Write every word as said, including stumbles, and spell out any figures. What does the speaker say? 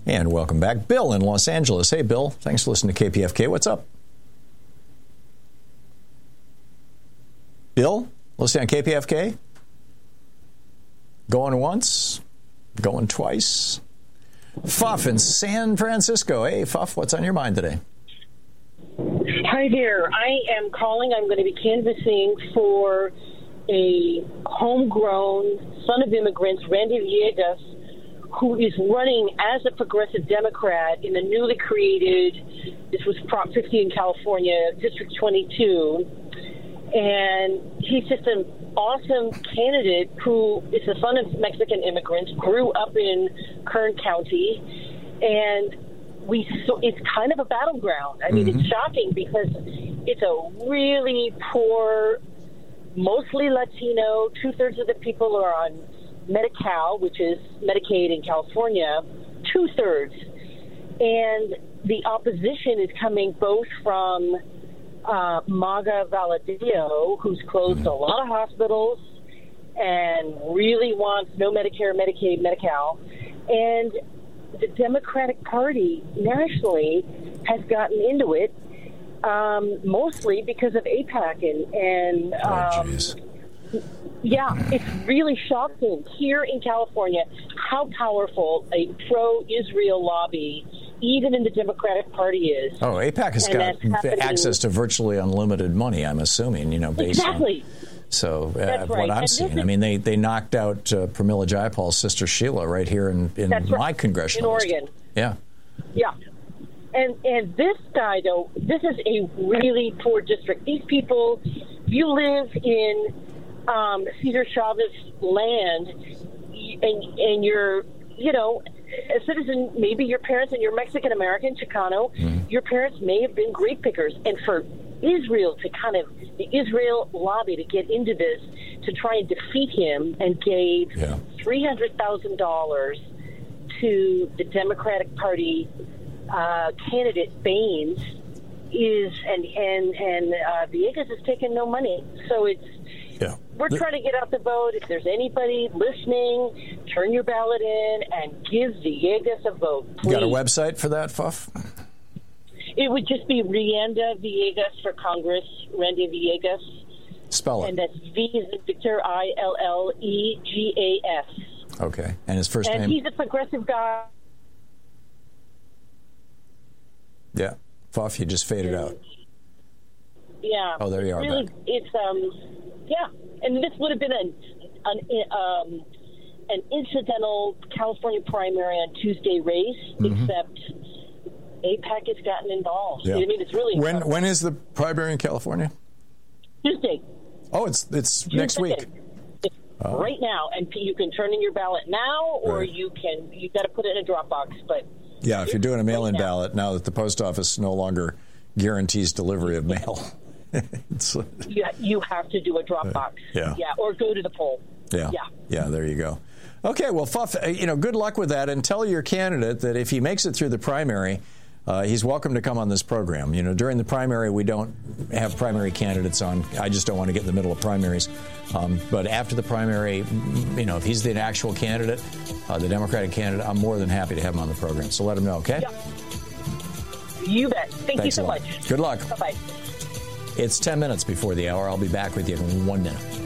And welcome back. Bill in Los Angeles. Hey, Bill. Thanks for listening to K P F K. What's up? Bill, listening on K P F K? Going once? Going twice? Fuff in San Francisco. Hey, Fuff, what's on your mind today? Hi there. I am calling. I'm going to be canvassing for a homegrown son of immigrants, Randy Villegas, who is running as a progressive Democrat in the newly created, this was Prop fifty in California, District twenty-two. And he's just an awesome candidate who is the son of Mexican immigrants, grew up in Kern County, and we so it's kind of a battleground. I mean, mm-hmm. It's shocking because it's a really poor, mostly Latino. Two-thirds of the people are on Medi-Cal, which is Medicaid in California, two-thirds. And the opposition is coming both from uh, MAGA Valadillo, who's closed mm-hmm. a lot of hospitals and really wants no Medicare, Medicaid, Medi-Cal, and the Democratic Party nationally has gotten into it, um, mostly because of AIPAC and, and um, oh, yeah, it's really shocking here in California how powerful a pro-Israel lobby, even in the Democratic Party, is. Oh, AIPAC has and got access to virtually unlimited money, I'm assuming, you know, based exactly. on... So uh, right. what I'm and seeing, I mean, they, they knocked out uh, Pramila Jayapal's sister Sheila right here in, in right. my congressional in Oregon. district. Yeah. Yeah. And and this guy, though, this is a really poor district. These people, you live in um, Cesar Chavez land, and and you're, you know, a citizen, maybe your parents, and you're Mexican-American, Chicano, mm-hmm. your parents may have been grape pickers. And for Israel to kind of, the Israel lobby to get into this, to try and defeat him, and gave yeah. three hundred thousand dollars to the Democratic Party uh, candidate, Baines, is, and, and, and uh, Villegas has taken no money. So it's, yeah. we're trying to get out the vote. If there's anybody listening, turn your ballot in and give Villegas a vote, please. You got a website for that, Fuff? It would just be Rienda Villegas for Congress, Randy Villegas. Spell it. And that's V as in Victor, I L L E G A S. Okay. And his first and name? And he's a progressive guy. Yeah. Fuff, you just faded out. Yeah. Oh, there you are. Really, back. It's, um, yeah. And this would have been an, an, um, an incidental California primary on Tuesday race, mm-hmm. except AIPAC has gotten involved. Yeah. I mean, it's really when incredible. when is the primary in California? Tuesday. Oh, it's it's June next second. week. It's oh. Right now, and you can turn in your ballot now, or right. you can you got to put it in a Dropbox. But yeah, if you're doing a mail-in right now. ballot now that the post office no longer guarantees delivery of mail, you you have to do a Dropbox. Uh, yeah, yeah, or go to the poll. Yeah, yeah, yeah. There you go. Okay, well, Fuff, you know, good luck with that, and tell your candidate that if he makes it through the primary, Uh, he's welcome to come on this program. You know, during the primary, we don't have primary candidates on. I just don't want to get in the middle of primaries. Um, but after the primary, you know, if he's the actual candidate, uh, the Democratic candidate, I'm more than happy to have him on the program. So let him know, okay? Yeah. You bet. Thank Thanks you so a lot. much. Good luck. Bye-bye. It's ten minutes before the hour. I'll be back with you in one minute.